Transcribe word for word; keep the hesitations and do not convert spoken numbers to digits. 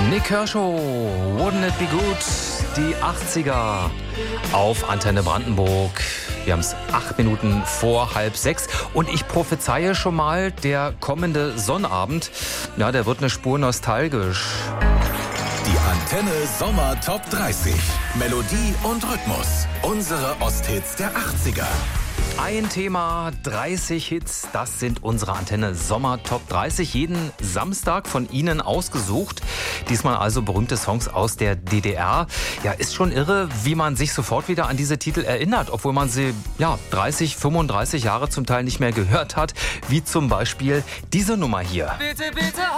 Nik Kershaw, Wouldn't It Be Good? Die achtziger auf Antenne Brandenburg. Wir haben es acht Minuten vor halb sechs und ich prophezeie schon mal, der kommende Sonnabend, ja, der wird eine Spur nostalgisch. Die Antenne Sommer Top dreißig. Melodie und Rhythmus. Unsere Osthits der achtziger. Ein Thema, dreißig Hits, das sind unsere Antenne Sommer Top dreißig. Jeden Samstag von Ihnen ausgesucht. Diesmal also berühmte Songs aus der D D R. Ja, ist schon irre, wie man sich sofort wieder an diese Titel erinnert, obwohl man sie ja dreißig, fünfunddreißig Jahre zum Teil nicht mehr gehört hat. Wie zum Beispiel diese Nummer hier. Bitte, bitte